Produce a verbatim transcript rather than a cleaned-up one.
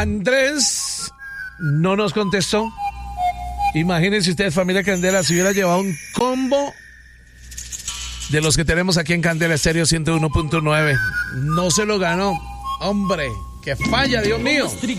Andrés no nos contestó. Imagínense ustedes, familia Candela, si hubiera llevado un combo de los que tenemos aquí en Candela Estéreo ciento uno punto nueve. No se lo ganó. Hombre, que falla, Dios mío.